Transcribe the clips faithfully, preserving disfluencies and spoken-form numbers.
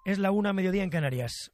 Es la una, mediodía en Canarias.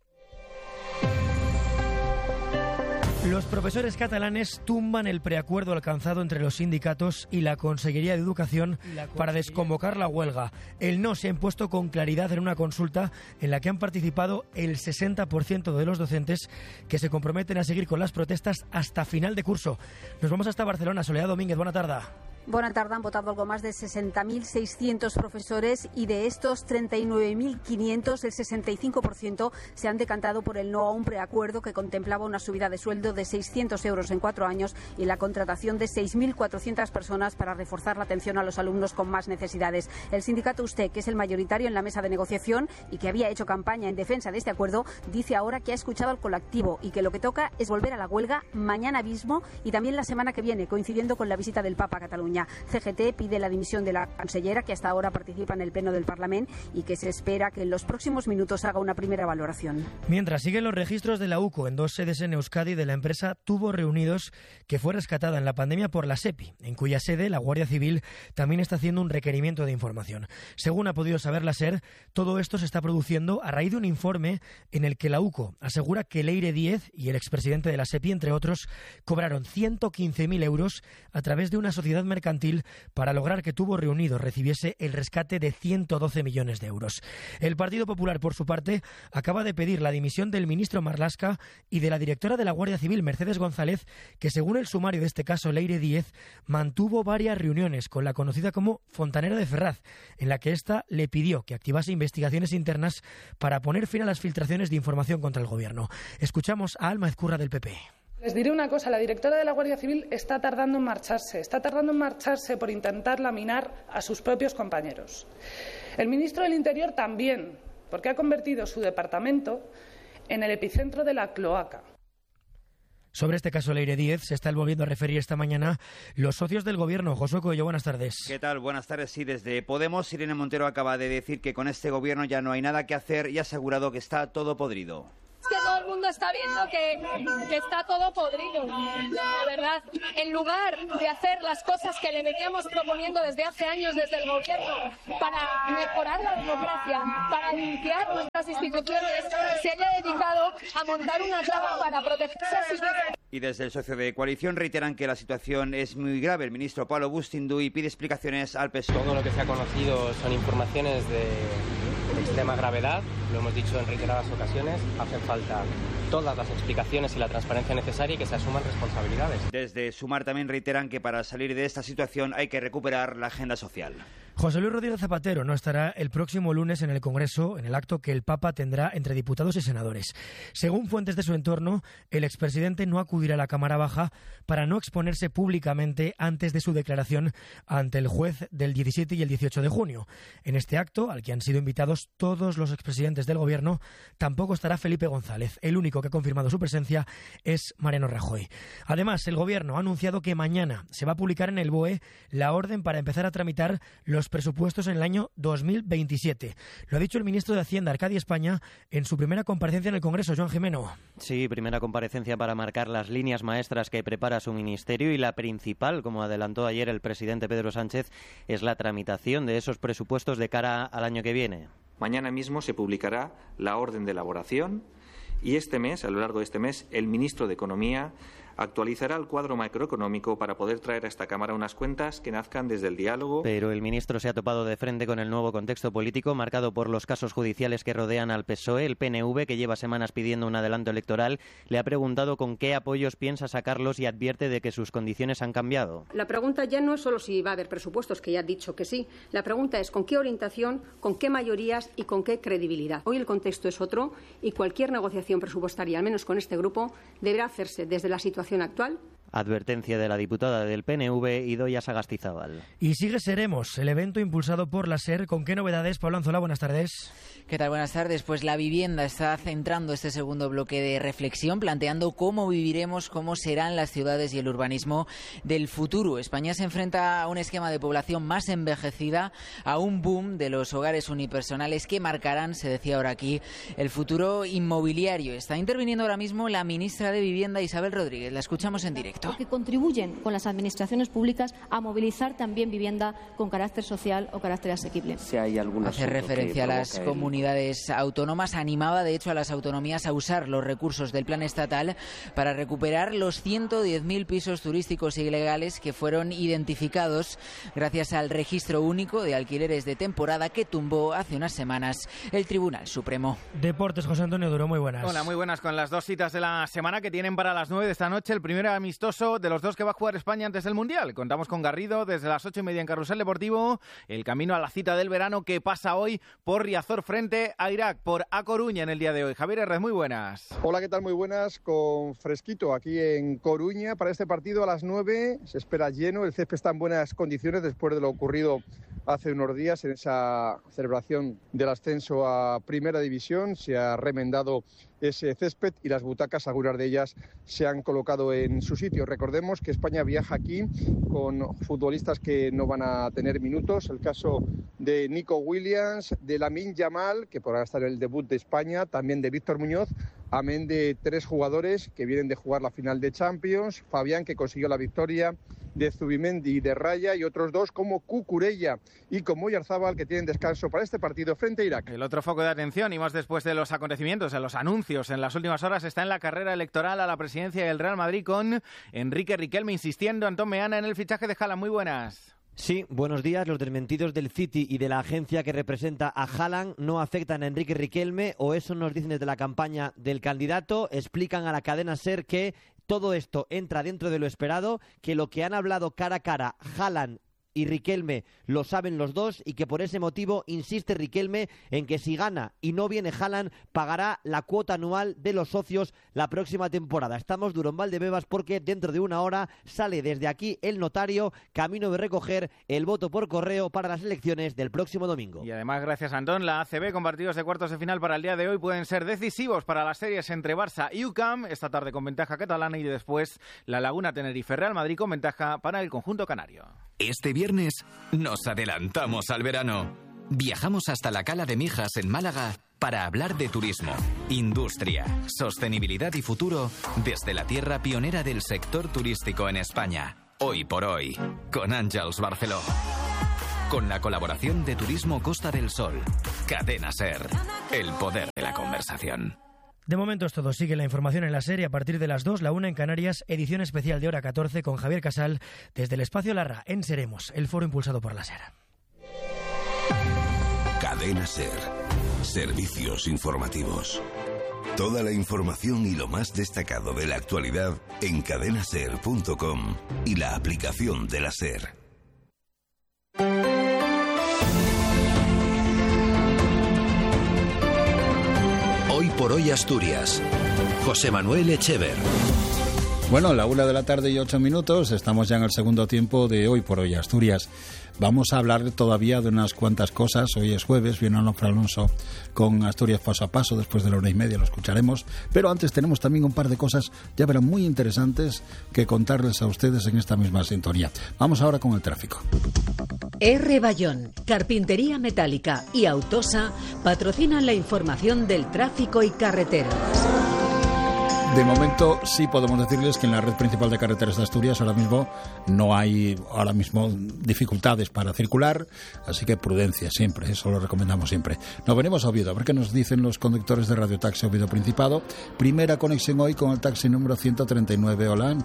Los profesores catalanes tumban el preacuerdo alcanzado entre los sindicatos y la Consellería de Educación para desconvocar la huelga. El no se ha impuesto con claridad en una consulta en la que han participado el sesenta por ciento de los docentes, que se comprometen a seguir con las protestas hasta final de curso. Nos vamos hasta Barcelona. Soledad Domínguez, buena tarde. Buena tarde. Han votado algo más de sesenta mil seiscientos profesores y de estos treinta y nueve mil quinientos, el sesenta y cinco por ciento, se han decantado por el no a un preacuerdo que contemplaba una subida de sueldo de seiscientos euros en cuatro años y la contratación de seis mil cuatrocientas personas para reforzar la atención a los alumnos con más necesidades. El sindicato U S T E, que es el mayoritario en la mesa de negociación y que había hecho campaña en defensa de este acuerdo, dice ahora que ha escuchado al colectivo y que lo que toca es volver a la huelga mañana mismo y también la semana que viene, coincidiendo con la visita del Papa a Cataluña. C G T pide la dimisión de la cancellera, que hasta ahora participa en el pleno del Parlamento y que se espera que en los próximos minutos haga una primera valoración. Mientras siguen los registros de la U C O en dos sedes en Euskadi de la empresa Tubos Reunidos, que fue rescatada en la pandemia por la SEPI, en cuya sede la Guardia Civil también está haciendo un requerimiento de información. Según ha podido saber la SER, todo esto se está produciendo a raíz de un informe en el que la U C O asegura que Leire Díez y el expresidente de la SEPI, entre otros, cobraron ciento quince mil euros a través de una sociedad mercantil para lograr que Tubos Reunidos recibiese el rescate de ciento doce millones de euros. El Partido Popular, por su parte, acaba de pedir la dimisión del ministro Marlaska y de la directora de la Guardia Civil, Mercedes González, que según el sumario de este caso, Leire Díez, mantuvo varias reuniones con la conocida como Fontanera de Ferraz, en la que ésta le pidió que activase investigaciones internas para poner fin a las filtraciones de información contra el gobierno. Escuchamos a Alma Ezcurra, del P P. Les diré una cosa, la directora de la Guardia Civil está tardando en marcharse, está tardando en marcharse por intentar laminar a sus propios compañeros. El ministro del Interior también, porque ha convertido su departamento en el epicentro de la cloaca. Sobre este caso, Leire Díez, se está volviendo a referir esta mañana los socios del gobierno. Josué Coello, buenas tardes. ¿Qué tal? Buenas tardes. Sí, desde Podemos, Irene Montero acaba de decir que con este gobierno ya no hay nada que hacer y ha asegurado que está todo podrido. Es que todo el mundo está viendo que, que está todo podrido, la verdad. En lugar de hacer las cosas que le veníamos proponiendo desde hace años desde el gobierno para mejorar la democracia, para limpiar nuestras instituciones, se haya dedicado a montar una trama para protegerse a sus derechos. Y desde el socio de coalición reiteran que la situación es muy grave. El ministro Pablo Bustinduy pide explicaciones al P S O E. Todo lo que se ha conocido son informaciones de extrema gravedad, lo hemos dicho en reiteradas ocasiones, hacen falta todas las explicaciones y la transparencia necesaria y que se asuman responsabilidades. Desde Sumar también reiteran que para salir de esta situación hay que recuperar la agenda social. José Luis Rodríguez Zapatero no estará el próximo lunes en el Congreso, en el acto que el Papa tendrá entre diputados y senadores. Según fuentes de su entorno, el expresidente no acudirá a la Cámara Baja para no exponerse públicamente antes de su declaración ante el juez del diecisiete y el dieciocho de junio. En este acto, al que han sido invitados todos los expresidentes del Gobierno, tampoco estará Felipe González. El único que ha confirmado su presencia es Mariano Rajoy. Además, el Gobierno ha anunciado que mañana se va a publicar en el B O E la orden para empezar a tramitar los presupuestos en el año dos mil veintisiete. Lo ha dicho el ministro de Hacienda, Arcadio España, en su primera comparecencia en el Congreso. Joan Jimeno. Sí, primera comparecencia para marcar las líneas maestras que prepara su ministerio, y la principal, como adelantó ayer el presidente Pedro Sánchez, es la tramitación de esos presupuestos de cara al año que viene. Mañana mismo se publicará la orden de elaboración y este mes, a lo largo de este mes, el ministro de Economía actualizará el cuadro macroeconómico para poder traer a esta Cámara unas cuentas que nazcan desde el diálogo. Pero el ministro se ha topado de frente con el nuevo contexto político marcado por los casos judiciales que rodean al P S O E. El P N V, que lleva semanas pidiendo un adelanto electoral, le ha preguntado con qué apoyos piensa sacarlos y advierte de que sus condiciones han cambiado. La pregunta ya no es solo si va a haber presupuestos, que ya ha dicho que sí. La pregunta es con qué orientación, con qué mayorías y con qué credibilidad. Hoy el contexto es otro y cualquier negociación presupuestaria, al menos con este grupo, deberá hacerse desde la situación actual. Advertencia de la diputada del P N V, Idoia Sagastizábal. Y sigue Seremos, el evento impulsado por la SER. ¿Con qué novedades, Pablo Anzola? Buenas tardes. ¿Qué tal? Buenas tardes. Pues la vivienda está centrando este segundo bloque de reflexión, planteando cómo viviremos, cómo serán las ciudades y el urbanismo del futuro. España se enfrenta a un esquema de población más envejecida, a un boom de los hogares unipersonales que marcarán, se decía ahora aquí, el futuro inmobiliario. Está interviniendo ahora mismo la ministra de Vivienda, Isabel Rodríguez. La escuchamos en directo. Nieto. Que contribuyen con las administraciones públicas a movilizar también vivienda con carácter social o carácter asequible. Si hay alguna Hace referencia a las comunidades autónomas, animaba de hecho a las autonomías a usar los recursos del plan estatal para recuperar los ciento diez mil pisos turísticos ilegales que fueron identificados gracias al registro único de alquileres de temporada que tumbó hace unas semanas el Tribunal Supremo. Deportes, José Antonio Duro, muy buenas. Hola, muy buenas, con las dos citas de la semana que tienen para las nueve de esta noche, el primer amistoso de los dos que va a jugar España antes del Mundial. Contamos con Garrido desde las ocho y media en Carrusel Deportivo, el camino a la cita del verano que pasa hoy por Riazor frente a Irak, por A Coruña en el día de hoy. Javier Herrez, muy buenas. Hola, ¿qué tal? Muy buenas, con fresquito aquí en Coruña para este partido a las nueve. Se espera lleno, el césped está en buenas condiciones después de lo ocurrido hace unos días en esa celebración del ascenso a Primera División. Se ha remendado ese césped y las butacas, algunas de ellas, se han colocado en su sitio. Recordemos que España viaja aquí con futbolistas que no van a tener minutos. El caso de Nico Williams, de Lamine Yamal, que podrá estar en el debut de España, también de Víctor Muñoz, amén de tres jugadores que vienen de jugar la final de Champions, Fabián, que consiguió la victoria, de Zubimendi y de Raya, y otros dos como Cucurella y como Oyarzábal, que tienen descanso para este partido frente a Irak. El otro foco de atención, y más después de los acontecimientos, en los anuncios en las últimas horas, está en la carrera electoral a la presidencia del Real Madrid con Enrique Riquelme insistiendo, Antón Meana, en el fichaje de Haaland. Muy buenas. Sí, buenos días. Los desmentidos del City y de la agencia que representa a Haaland no afectan a Enrique Riquelme, o eso nos dicen desde la campaña del candidato. Explican a la cadena SER que todo esto entra dentro de lo esperado, que lo que han hablado cara a cara Haaland y Riquelme lo saben los dos, y que por ese motivo insiste Riquelme en que si gana y no viene Haaland, pagará la cuota anual de los socios la próxima temporada. Estamos duro en Valdebebas porque dentro de una hora sale desde aquí el notario, camino de recoger el voto por correo para las elecciones del próximo domingo. Y además, gracias Antón, la A C B con partidos de cuartos de final para el día de hoy pueden ser decisivos para las series entre Barça y U C A M, esta tarde con ventaja catalana, y después la Laguna Tenerife Real Madrid con ventaja para el conjunto canario. Este viernes nos adelantamos al verano. Viajamos hasta la Cala de Mijas en Málaga para hablar de turismo, industria, sostenibilidad y futuro desde la tierra pionera del sector turístico en España. Hoy por hoy, con Àngels Barceló. Con la colaboración de Turismo Costa del Sol. Cadena SER. El poder de la conversación. De momento es todo. Sigue la información en la serie a partir de las dos, la una en Canarias, edición especial de hora catorce con Javier Casal desde el Espacio Larra en Seremos, el foro impulsado por la SER. Cadena SER. Servicios informativos. Toda la información y lo más destacado de la actualidad en cadena ser punto com y la aplicación de la SER. Hoy por hoy Asturias. José Manuel Echever. Bueno, la una de la tarde y ocho minutos, estamos ya en el segundo tiempo de Hoy por hoy Asturias. Vamos a hablar todavía de unas cuantas cosas. Hoy es jueves, viene Onofre Alonso con Asturias paso a paso, después de la una y media lo escucharemos. Pero antes tenemos también un par de cosas, ya verán, muy interesantes que contarles a ustedes en esta misma sintonía. Vamos ahora con el tráfico. R. Bayón, Carpintería Metálica y Autosa patrocinan la información del tráfico y carreteras. De momento sí podemos decirles que en la red principal de carreteras de Asturias ahora mismo no hay ahora mismo dificultades para circular, así que prudencia siempre, eso lo recomendamos siempre. Nos venimos a Oviedo, a ver qué nos dicen los conductores de Radio Taxi Oviedo Principado. Primera conexión hoy con el taxi número ciento treinta y nueve. Hola.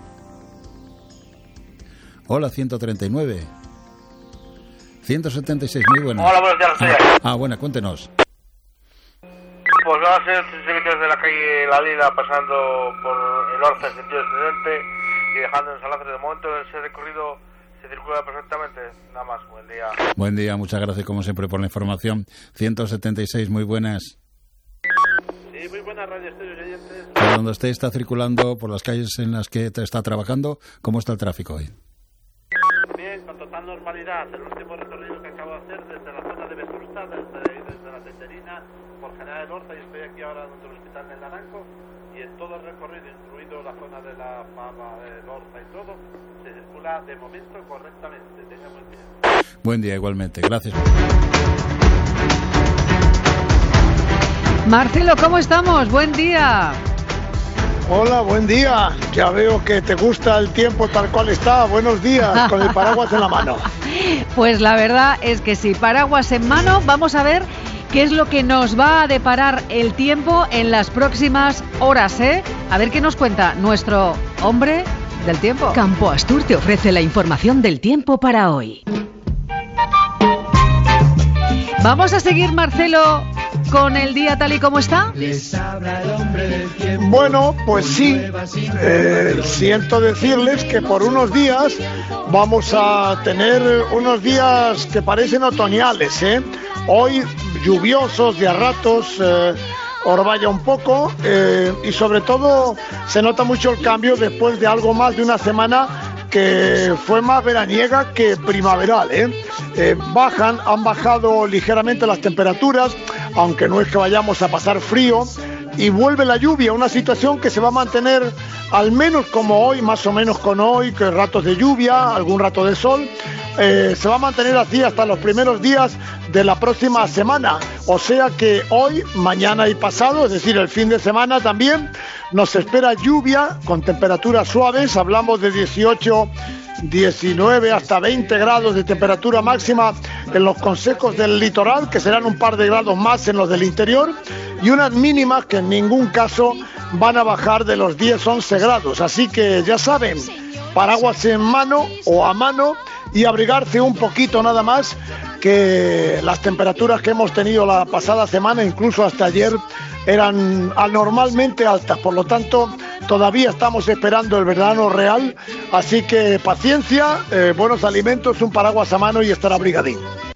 Hola, ciento treinta y nueve. ciento setenta y seis, muy buena. Hola, buenos días. Ah, ah buena, cuéntenos. Pues van a ser servicios de la calle La Lila pasando por el Orza en sentido descendente y dejando en Salazar. De momento ese recorrido se circula perfectamente. Nada más, buen día. Buen día, muchas gracias como siempre por la información. ciento setenta y seis, muy buenas. Sí, muy buenas, Radio Estéreo y oyentes. Por donde usted está circulando, por las calles en las que está trabajando, ¿cómo está el tráfico hoy? Bien, con total normalidad. El último recorrido que acabo de hacer desde la zona de Vetusta, desde, desde la Tenderina, por General del Orza, y estoy aquí ahora donde el hospital del Naranco, y en todo el recorrido, incluido la zona de la Fama, del Orza y todo, se circula de momento correctamente. Tenga buen día. Buen día, igualmente. Gracias. Marcelo, ¿cómo estamos? Buen día. Hola, buen día. Ya veo que te gusta el tiempo tal cual está. Buenos días, con el paraguas en la mano. Pues la verdad es que sí, paraguas en mano. Vamos a ver qué es lo que nos va a deparar el tiempo en las próximas horas, ¿eh? A ver qué nos cuenta nuestro hombre del tiempo. Campo Astur te ofrece la información del tiempo para hoy. Vamos a seguir, Marcelo, con el día tal y como está. Bueno, pues sí, eh, siento decirles que por unos días vamos a tener unos días que parecen otoñales, ¿eh? Hoy lluviosos de a ratos, eh, orvalla un poco eh, y sobre todo se nota mucho el cambio después de algo más de una semana que fue más veraniega que primaveral, ¿eh? Eh, bajan, han bajado ligeramente las temperaturas, aunque no es que vayamos a pasar frío, y vuelve la lluvia, una situación que se va a mantener al menos como hoy, más o menos con hoy, que ratos de lluvia, algún rato de sol, eh, se va a mantener así hasta los primeros días de la próxima semana, o sea que hoy, mañana y pasado, es decir, el fin de semana también, nos espera lluvia con temperaturas suaves, hablamos de dieciocho, diecinueve hasta veinte grados de temperatura máxima en los consejos del litoral, que serán un par de grados más en los del interior, y unas mínimas que en ningún caso van a bajar de los diez a once grados. Así que ya saben, paraguas en mano o a mano y abrigarse un poquito nada más, que las temperaturas que hemos tenido la pasada semana, incluso hasta ayer, eran anormalmente altas, por lo tanto todavía estamos esperando el verano real, así que paciencia, eh, buenos alimentos, un paraguas a mano y estar abrigadín.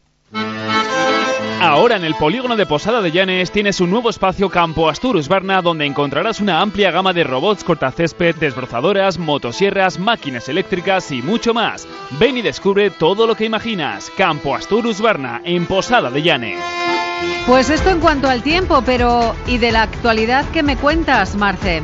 Ahora en el polígono de Posada de Llanes tienes un nuevo espacio Campo Astur Husqvarna, donde encontrarás una amplia gama de robots cortacésped, desbrozadoras, motosierras, máquinas eléctricas y mucho más. Ven y descubre todo lo que imaginas. Campo Astur Husqvarna, en Posada de Llanes. Pues esto en cuanto al tiempo, pero ¿y de la actualidad qué me cuentas, Marce?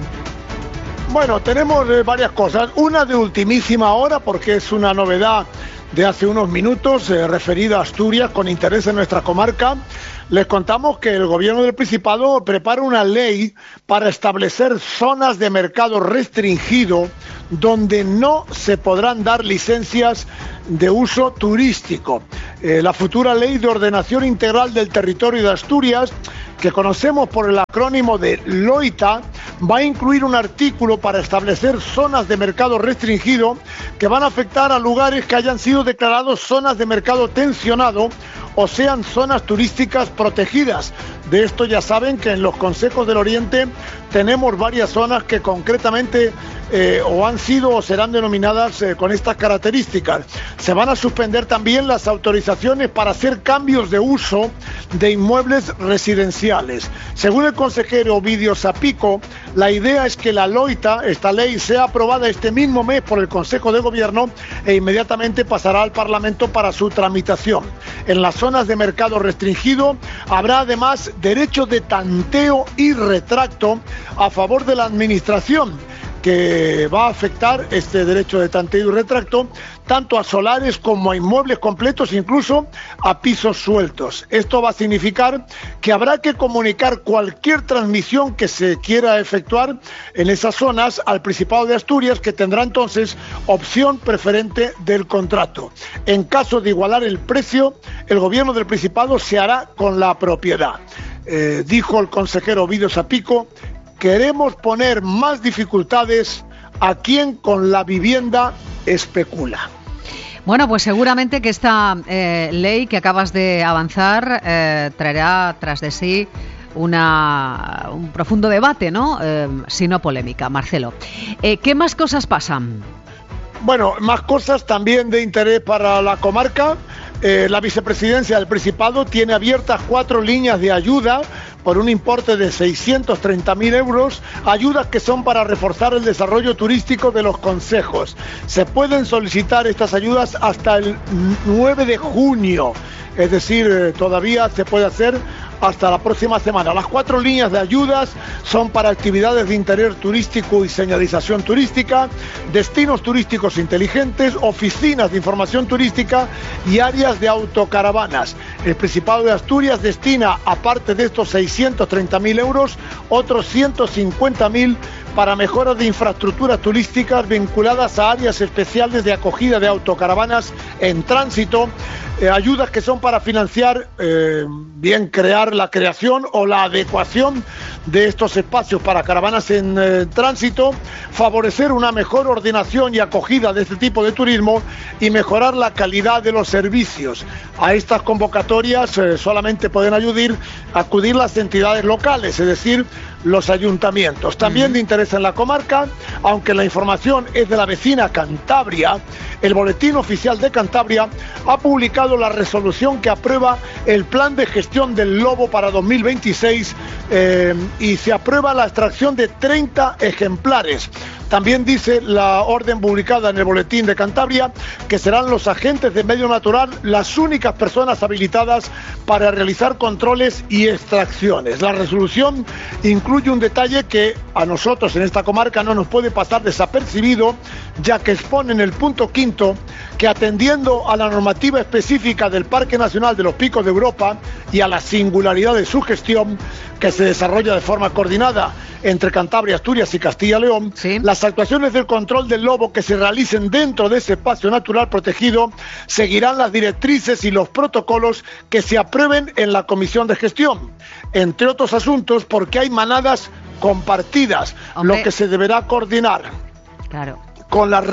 Bueno, tenemos eh, varias cosas. Una de ultimísima hora, porque es una novedad de hace unos minutos, eh, referida a Asturias, con interés en nuestra comarca. Les contamos que el Gobierno del Principado prepara una ley para establecer zonas de mercado restringido donde no se podrán dar licencias de uso turístico. Eh, la futura Ley de Ordenación Integral del Territorio de Asturias, que conocemos por el acrónimo de LOITA, va a incluir un artículo para establecer zonas de mercado restringido que van a afectar a lugares que hayan sido declarados zonas de mercado tensionado o sean zonas turísticas protegidas. De esto ya saben que en los consejos del Oriente tenemos varias zonas que concretamente eh, o han sido o serán denominadas eh, con estas características. Se van a suspender también las autorizaciones para hacer cambios de uso de inmuebles residenciales. Según el consejero Ovidio Zapico, la idea es que la LOITA, esta ley, sea aprobada este mismo mes por el Consejo de Gobierno e inmediatamente pasará al Parlamento para su tramitación. En las zonas de mercado restringido habrá además derecho de tanteo y retracto a favor de la Administración, que va a afectar este derecho de tanteo y retracto tanto a solares como a inmuebles completos, incluso a pisos sueltos. Esto va a significar que habrá que comunicar cualquier transmisión que se quiera efectuar en esas zonas al Principado de Asturias, que tendrá entonces opción preferente del contrato. En caso de igualar el precio, el Gobierno del Principado se hará con la propiedad. Eh, dijo el consejero Ovidio Zapico: queremos poner más dificultades a quien con la vivienda especula. Bueno, pues seguramente que esta eh, ley que acabas de avanzar eh, traerá tras de sí una, un profundo debate, ¿no? Eh, si no polémica. Marcelo, eh, ¿qué más cosas pasan? Bueno, más cosas también de interés para la comarca. Eh, la vicepresidencia del Principado tiene abiertas cuatro líneas de ayuda por un importe de seiscientos treinta mil euros, ayudas que son para reforzar el desarrollo turístico de los concejos. Se pueden solicitar estas ayudas hasta el nueve de junio, es decir, eh, todavía se puede hacer hasta la próxima semana. Las cuatro líneas de ayudas son para actividades de interés turístico y señalización turística, destinos turísticos inteligentes, oficinas de información turística y áreas de autocaravanas. El Principado de Asturias destina, aparte de estos seiscientos treinta mil euros, otros ciento cincuenta mil para mejoras de infraestructuras turísticas vinculadas a áreas especiales de acogida de autocaravanas en tránsito, eh, ayudas que son para financiar, eh, bien crear la creación o la adecuación de estos espacios para caravanas en eh, tránsito, favorecer una mejor ordenación y acogida de este tipo de turismo y mejorar la calidad de los servicios. A estas convocatorias eh, solamente pueden acudir, acudir las entidades locales, es decir, los ayuntamientos. También de interés en la comarca, aunque la información es de la vecina Cantabria, el Boletín Oficial de Cantabria ha publicado la resolución que aprueba el plan de gestión del lobo para dos mil veintiséis eh, y se aprueba la extracción de treinta ejemplares. También dice la orden publicada en el Boletín de Cantabria que serán los agentes de medio natural las únicas personas habilitadas para realizar controles y extracciones. La resolución incluye un detalle que a nosotros en esta comarca no nos puede pasar desapercibido, ya que expone en el punto quinto que atendiendo a la normativa específica del Parque Nacional de los Picos de Europa y a la singularidad de su gestión, que se desarrolla de forma coordinada entre Cantabria, Asturias y Castilla y León, ¿sí?, las actuaciones del control del lobo que se realicen dentro de ese espacio natural protegido seguirán las directrices y los protocolos que se aprueben en la Comisión de Gestión, entre otros asuntos porque hay manadas compartidas, Hombre. lo que se deberá coordinar claro. con la...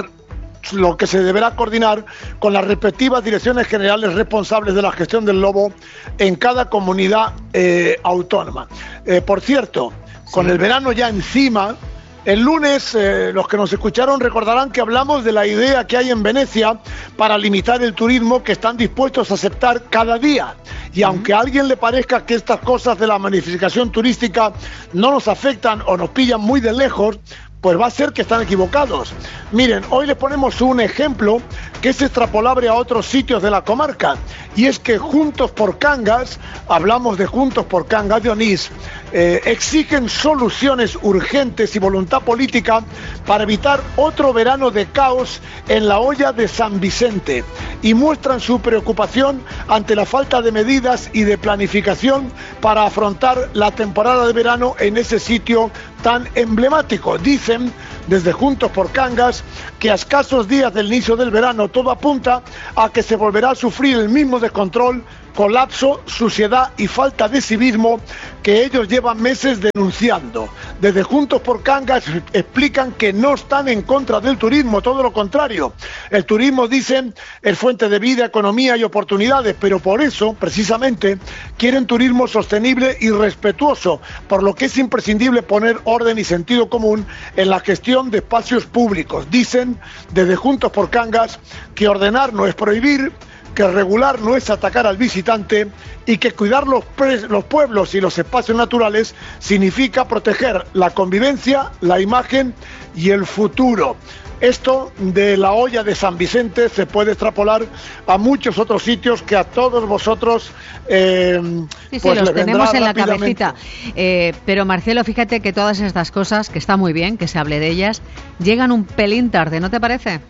lo que se deberá coordinar con las respectivas direcciones generales responsables de la gestión del lobo en cada comunidad eh, autónoma. Eh, por cierto, sí. con el verano ya encima, el lunes eh, los que nos escucharon recordarán que hablamos de la idea que hay en Venecia para limitar el turismo que están dispuestos a aceptar cada día. Y aunque a alguien le parezca que estas cosas de la magnificación turística no nos afectan o nos pillan muy de lejos, pues va a ser que están equivocados. Miren, hoy les ponemos un ejemplo que es extrapolable a otros sitios de la comarca, y es que Juntos por Cangas, hablamos de Juntos por Cangas de Onís, eh, exigen soluciones urgentes y voluntad política para evitar otro verano de caos en la olla de San Vicente, y muestran su preocupación ante la falta de medidas y de planificación para afrontar la temporada de verano en ese sitio tan emblemático. Dicen desde Juntos por Cangas que a escasos días del inicio del verano todo apunta a que se volverá a sufrir el mismo descontrol, colapso, suciedad y falta de civismo que ellos llevan meses denunciando. Desde Juntos por Cangas explican que no están en contra del turismo, todo lo contrario. El turismo, dicen, es fuente de vida, economía y oportunidades, pero por eso, precisamente, quieren turismo sostenible y respetuoso, por lo que es imprescindible poner orden y sentido común en la gestión de espacios públicos. Dicen desde Juntos por Cangas que ordenar no es prohibir, que regular no es atacar al visitante y que cuidar los, los pueblos y los espacios naturales significa proteger la convivencia, la imagen y el futuro. Esto de la olla de San Vicente se puede extrapolar a muchos otros sitios que a todos vosotros eh, sí, sí, pues los tenemos en la rápidamente. cabecita. Eh, pero Marcelo, fíjate que todas estas cosas, que está muy bien que se hable de ellas, llegan un pelín tarde, ¿no te parece?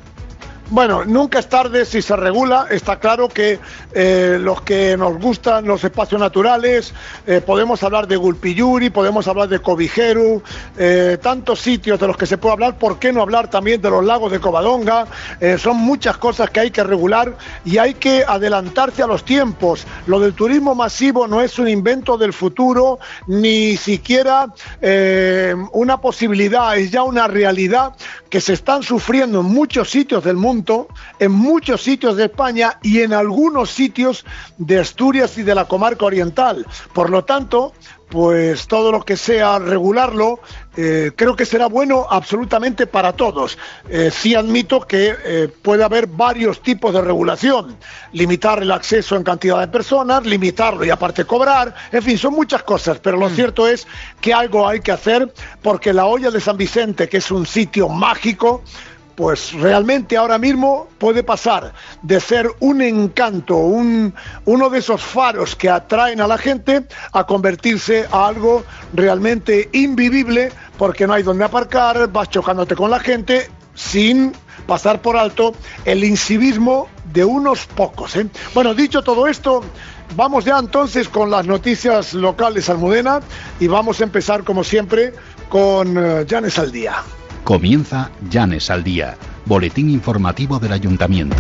Bueno, nunca es tarde si se regula. Está claro que eh, los que nos gustan los espacios naturales, eh, podemos hablar de Gulpiyuri, podemos hablar de Cobijeru, eh, tantos sitios de los que se puede hablar. ¿Por qué no hablar también de los lagos de Covadonga? Eh, son muchas cosas que hay que regular y hay que adelantarse a los tiempos. Lo del turismo masivo no es un invento del futuro, ni siquiera eh, una posibilidad, es ya una realidad que se están sufriendo en muchos sitios del mundo, en muchos sitios de España y en algunos sitios de Asturias y de la comarca oriental. Por lo tanto, pues todo lo que sea regularlo, eh, creo que será bueno absolutamente para todos. Eh, sí admito que eh, puede haber varios tipos de regulación. Limitar el acceso en cantidad de personas, limitarlo y aparte cobrar, en fin, son muchas cosas, pero lo mm. cierto es que algo hay que hacer porque la olla de San Vicente, que es un sitio mágico, pues realmente ahora mismo puede pasar de ser un encanto, un, uno de esos faros que atraen a la gente, a convertirse a algo realmente invivible, porque no hay donde aparcar, vas chocándote con la gente, sin pasar por alto el incivismo de unos pocos, ¿eh? Bueno, dicho todo esto, vamos ya entonces con las noticias locales, Almudena, y vamos a empezar como siempre con uh, Llanes al Día. Comienza Llanes al Día, boletín informativo del Ayuntamiento.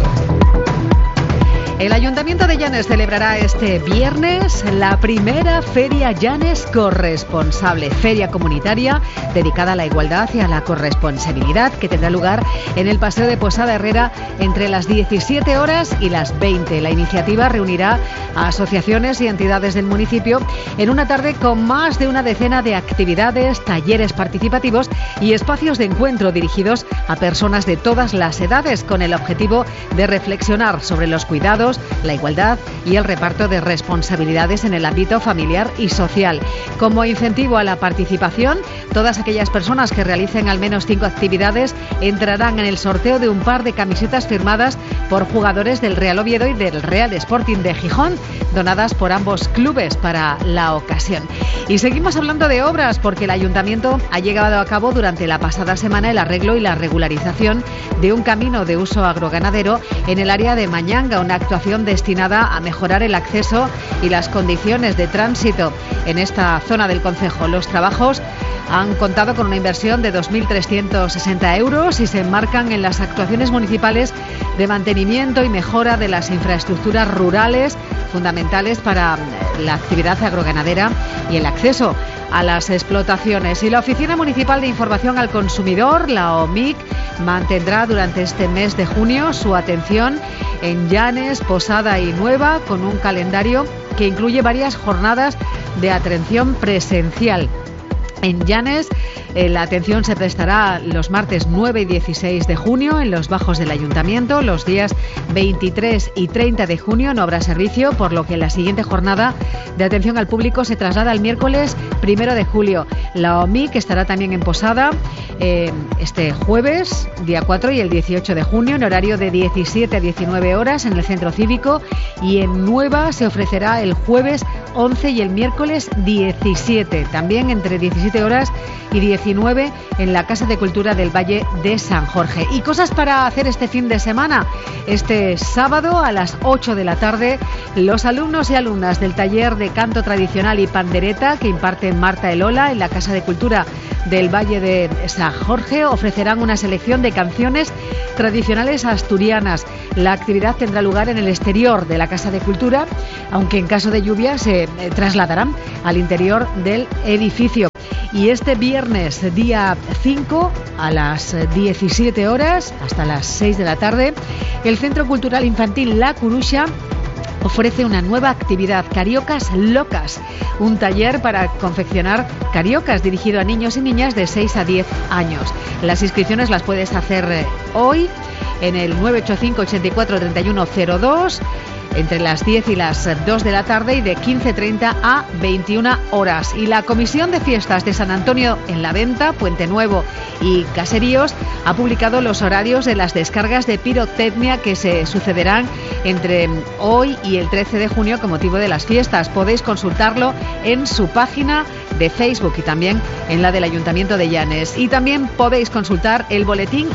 El Ayuntamiento de Llanes celebrará este viernes la primera Feria Llanes Corresponsable, feria comunitaria dedicada a la igualdad y a la corresponsabilidad, que tendrá lugar en el Paseo de Posada Herrera entre las diecisiete horas y las veinte. La iniciativa reunirá a asociaciones y entidades del municipio en una tarde con más de una decena de actividades, talleres participativos y espacios de encuentro dirigidos a personas de todas las edades, con el objetivo de reflexionar sobre los cuidados, la igualdad y el reparto de responsabilidades en el ámbito familiar y social. Como incentivo a la participación, todas aquellas personas que realicen al menos cinco actividades entrarán en el sorteo de un par de camisetas firmadas por jugadores del Real Oviedo y del Real Sporting de Gijón, donadas por ambos clubes para la ocasión. Y seguimos hablando de obras, porque el Ayuntamiento ha llevado a cabo durante la pasada semana el arreglo y la regularización de un camino de uso agroganadero en el área de Mañanga, una actuación destinada a mejorar el acceso y las condiciones de tránsito en esta zona del concejo. Los trabajos han contado con una inversión de dos mil trescientos sesenta euros y se enmarcan en las actuaciones municipales de mantenimiento y mejora de las infraestructuras rurales fundamentales para la actividad agroganadera y el acceso a las explotaciones. Y la Oficina Municipal de Información al Consumidor, la O M I C, mantendrá durante este mes de junio su atención en Llanes, Posada y Nueva, con un calendario que incluye varias jornadas de atención presencial. En Llanes, eh, la atención se prestará los martes nueve y dieciséis de junio en los bajos del Ayuntamiento. Los días veintitrés y treinta de junio no habrá servicio, por lo que la siguiente jornada de atención al público se traslada al miércoles primero de julio. La O M I C estará también en Posada eh, este jueves, día cuatro, y el dieciocho de junio, en horario de diecisiete a diecinueve horas en el Centro Cívico, y en Nueva se ofrecerá el jueves once y el miércoles diecisiete, también entre diecisiete horas y diecinueve en la Casa de Cultura del Valle de San Jorge. Y cosas para hacer este fin de semana. Este sábado a las ocho de la tarde, los alumnos y alumnas del taller de canto tradicional y pandereta que imparte Marta Elola en la Casa de Cultura del Valle de San Jorge ofrecerán una selección de canciones tradicionales asturianas. La actividad tendrá lugar en el exterior de la Casa de Cultura, aunque en caso de lluvia se trasladarán al interior del edificio. Y este viernes, día cinco, a las diecisiete horas, hasta las seis de la tarde, el Centro Cultural Infantil La Curuxa ofrece una nueva actividad, Cariocas Locas, un taller para confeccionar cariocas dirigido a niños y niñas de seis a diez años. Las inscripciones las puedes hacer hoy en el nueve ocho cinco, ochenta y cuatro, treinta y uno cero dos, entre las diez y las dos de la tarde, y de quince treinta a veintiuna horas. Y la Comisión de Fiestas de San Antonio en la Venta, Puente Nuevo y Caseríos ha publicado los horarios de las descargas de pirotecnia que se sucederán entre hoy y el trece de junio con motivo de las fiestas. Podéis consultarlo en su página de Facebook y también en la del Ayuntamiento de Llanes. Y también podéis consultar el boletín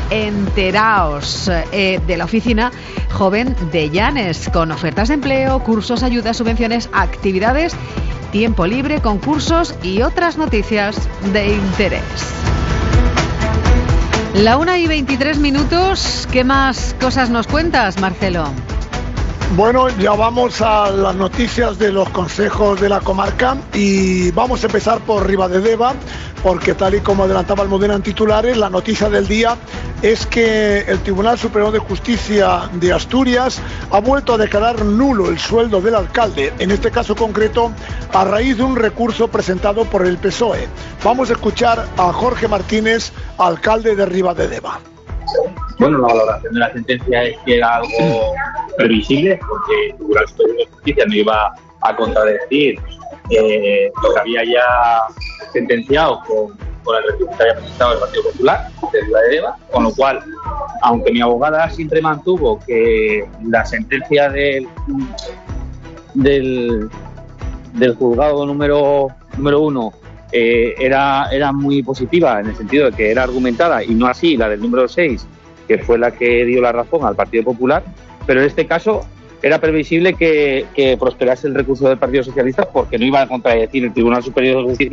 Enteraos eh, de la Oficina Joven de Llanes, con ofertas de empleo, cursos, ayudas, subvenciones, actividades, tiempo libre, concursos y otras noticias de interés. La una y veintitrés minutos. ¿Qué más cosas nos cuentas, Marcelo? Bueno, ya vamos a las noticias de los consejos de la comarca y vamos a empezar por Ribadedeva, porque tal y como adelantaba Almudena en titulares, la noticia del día es que el Tribunal Superior de Justicia de Asturias ha vuelto a declarar nulo el sueldo del alcalde, en este caso concreto a raíz de un recurso presentado por el P S O E. Vamos a escuchar a Jorge Martínez, alcalde de Ribadedeva. Bueno, la valoración de la sentencia es que era algo previsible, porque el Tribunal Superior de Justicia no iba a contradecir eh, lo que había ya sentenciado con, con el recurso que había presentado el Partido Popular de Ribadedeva, con lo cual, aunque mi abogada siempre mantuvo que la sentencia del, del, del juzgado número, número uno eh, era, era muy positiva, en el sentido de que era argumentada, y no así la del número seis, que fue la que dio la razón al Partido Popular, pero en este caso era previsible que, que prosperase el recurso del Partido Socialista, porque no iba a contradecir el Tribunal Superior de Justicia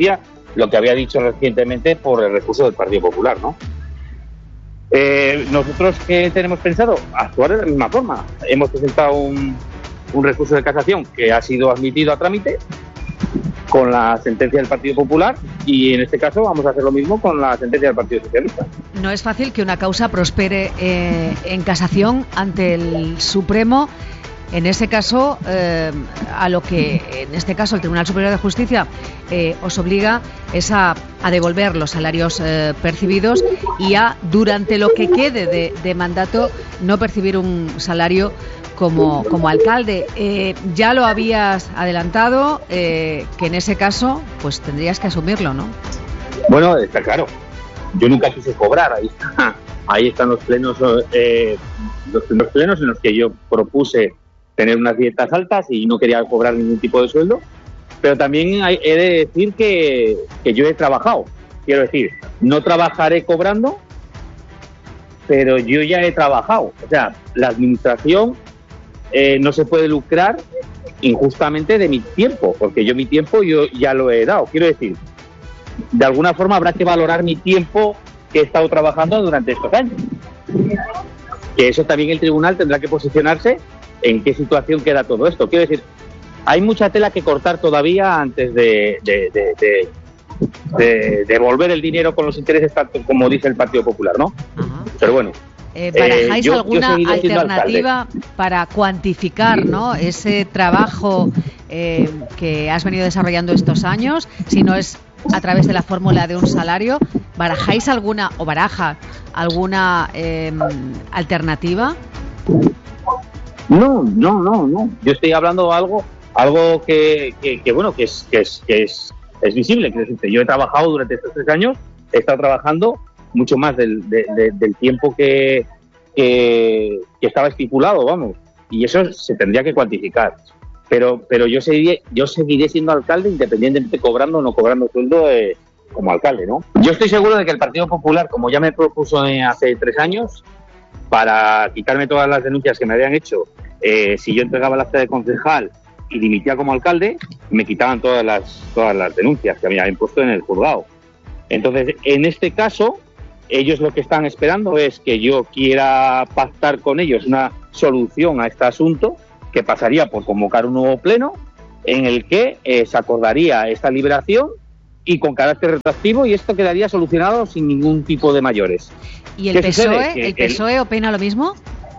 lo que había dicho recientemente por el recurso del Partido Popular, ¿no? Eh, nosotros, ¿qué tenemos pensado? Actuar de la misma forma. Hemos presentado un, un recurso de casación que ha sido admitido a trámite con la sentencia del Partido Popular y en este caso vamos a hacer lo mismo con la sentencia del Partido Socialista. No es fácil que una causa prospere eh, en casación ante el Supremo. En ese caso, eh, a lo que en este caso el Tribunal Superior de Justicia eh, os obliga es a, a devolver los salarios eh, percibidos y a, durante lo que quede de, de mandato, no percibir un salario como, como alcalde. Eh, ya lo habías adelantado, eh, que en ese caso pues tendrías que asumirlo, ¿no? Bueno, está claro. Yo nunca quise cobrar, ahí está. Ahí están los plenos, eh, los primeros plenos en los que yo propuse tener unas dietas altas y no quería cobrar ningún tipo de sueldo, pero también hay, he de decir que, que yo he trabajado, quiero decir, no trabajaré cobrando, pero yo ya he trabajado, o sea, la administración eh, no se puede lucrar injustamente de mi tiempo, porque yo mi tiempo yo ya lo he dado, quiero decir, de alguna forma habrá que valorar mi tiempo que he estado trabajando durante estos años, que eso también el tribunal tendrá que posicionarse en qué situación queda todo esto. Quiero decir, hay mucha tela que cortar todavía antes de, de, de, de, de devolver el dinero con los intereses, tanto como dice el Partido Popular, ¿no? Ajá. Pero bueno. Eh, ¿Barajáis eh, yo, alguna yo alternativa para cuantificar, ¿no?, ese trabajo eh, que has venido desarrollando estos años? Si no es a través de la fórmula de un salario, ¿barajáis alguna o baraja alguna eh, alternativa? No, no, no, no. Yo estoy hablando de algo, algo que, que, que bueno, que es, que es, que es, es visible. Quiero decirte, yo he trabajado durante estos tres años, he estado trabajando mucho más del, de, de, del tiempo que, que, que estaba estipulado, vamos. Y eso se tendría que cuantificar. Pero, pero yo seguiré, yo seguiré siendo alcalde independientemente cobrando o no cobrando sueldo eh, como alcalde, ¿no? Yo estoy seguro de que el Partido Popular, como ya me propuso eh, hace tres años, para quitarme todas las denuncias que me habían hecho, eh, si yo entregaba el acta de concejal y dimitía como alcalde, me quitaban todas las todas las denuncias que me habían puesto en el juzgado. Entonces, en este caso, ellos lo que están esperando es que yo quiera pactar con ellos una solución a este asunto, que pasaría por convocar un nuevo pleno en el que eh, se acordaría esta liberación y con carácter retroactivo, y esto quedaría solucionado sin ningún tipo de mayores. ¿Y el P S O E, el P S O E el, opina lo mismo?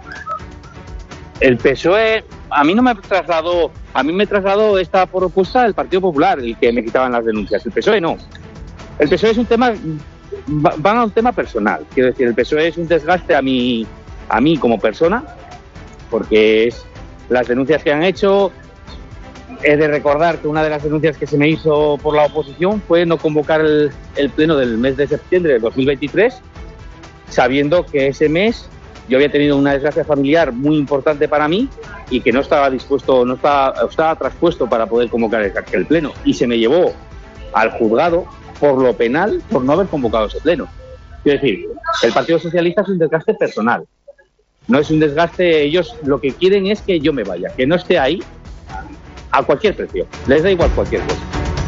El P S O E a mí no me trasladó, a mí me trasladó esta propuesta del Partido Popular, el que me quitaban las denuncias. El P S O E no. El P S O E es un tema, van a un tema personal. Quiero decir, el P S O E es un desgaste a mí, a mí como persona, porque es las denuncias que han hecho. He de recordar que una de las denuncias que se me hizo por la oposición fue no convocar el, el pleno del mes de septiembre de dos mil veintitrés, sabiendo que ese mes yo había tenido una desgracia familiar muy importante para mí y que no estaba dispuesto, no estaba, estaba traspuesto para poder convocar el, el pleno. Y se me llevó al juzgado por lo penal por no haber convocado ese pleno. Quiero decir, el Partido Socialista es un desgaste personal. No es un desgaste, ellos lo que quieren es que yo me vaya, que no esté ahí a cualquier precio. Les da igual cualquier cosa.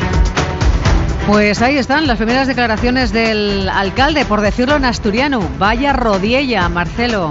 Pues ahí están las primeras declaraciones del alcalde, por decirlo en asturiano. Vaya rodiella, Marcelo.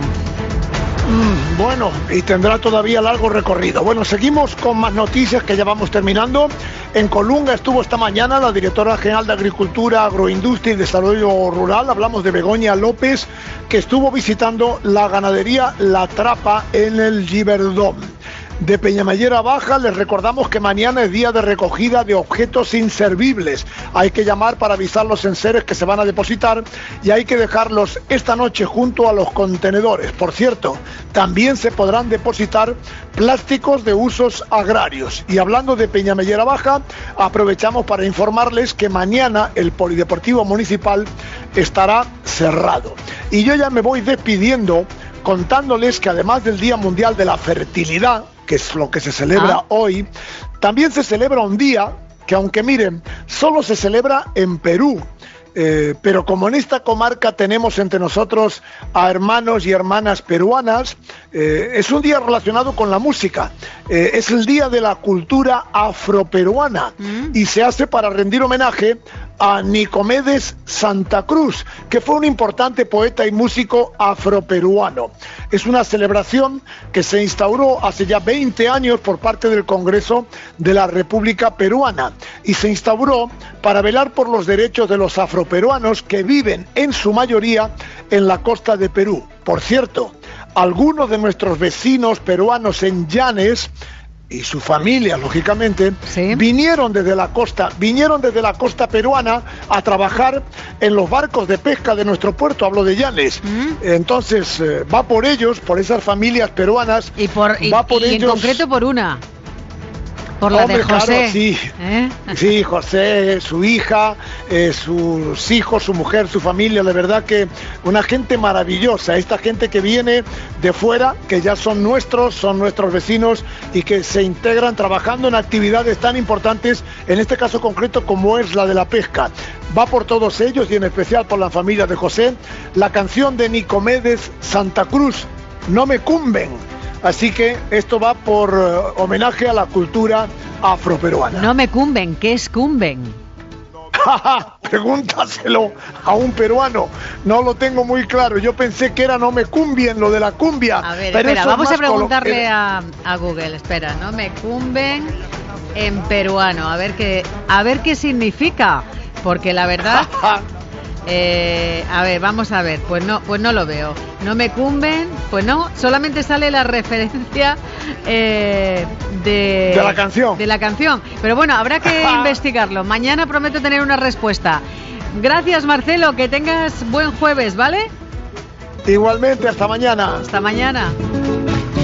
Mm, bueno, y tendrá todavía largo recorrido. Bueno, seguimos con más noticias que ya vamos terminando. En Colunga estuvo esta mañana la directora general de Agricultura, Agroindustria y Desarrollo Rural. Hablamos de Begoña López, que estuvo visitando la ganadería La Trapa en el Giverdón. De Peñamellera Baja les recordamos que mañana es día de recogida de objetos inservibles. Hay que llamar para avisar los enseres que se van a depositar y hay que dejarlos esta noche junto a los contenedores. Por cierto, también se podrán depositar plásticos de usos agrarios. Y hablando de Peñamellera Baja, aprovechamos para informarles que mañana el Polideportivo Municipal estará cerrado. Y yo ya me voy despidiendo contándoles que además del Día Mundial de la Fertilidad, que es lo que se celebra ah. hoy, también se celebra un día que, aunque miren, solo se celebra en Perú. Eh, pero como en esta comarca tenemos entre nosotros a hermanos y hermanas peruanas, eh, es un día relacionado con la música. Eh, es el Día de la Cultura Afroperuana mm. y se hace para rendir homenaje a Nicomedes Santa Cruz, que fue un importante poeta y músico afroperuano. Es una celebración que se instauró hace ya veinte años por parte del Congreso de la República Peruana y se instauró para velar por los derechos de los afroperuanos que viven en su mayoría en la costa de Perú. Por cierto, algunos de nuestros vecinos peruanos en Llanes y su familia, lógicamente, ¿sí?, vinieron desde la costa, vinieron desde la costa peruana a trabajar en los barcos de pesca de nuestro puerto, hablo de Llanes. ¿Mm? Entonces, eh, va por ellos, por esas familias peruanas, y por y, va por y ellos. En concreto por una. Por la Hombre, de José. Claro, sí. ¿Eh? Sí, José, su hija, eh, sus hijos, su mujer, su familia, de verdad que una gente maravillosa, esta gente que viene de fuera, que ya son nuestros, son nuestros vecinos y que se integran trabajando en actividades tan importantes, en este caso concreto como es la de la pesca. Va por todos ellos y en especial por la familia de José, la canción de Nicomedes Santa Cruz, No me cumben. Así que esto va por uh, homenaje a la cultura afroperuana. No me cumben, ¿qué es cumben? Pregúntaselo a un peruano, no lo tengo muy claro. Yo pensé que era no me cumbien, lo de la cumbia. A ver, pero espera, vamos a preguntarle colo- a, a Google, espera, no me cumben en peruano, a ver qué, a ver qué significa, porque la verdad... Eh, a ver, vamos a ver, pues no, pues no lo veo. No me cumben, pues no, solamente sale la referencia eh, de, de la canción. De la canción. Pero bueno, habrá que investigarlo. Mañana prometo tener una respuesta. Gracias, Marcelo, que tengas buen jueves, ¿vale? Igualmente, hasta mañana. Hasta mañana.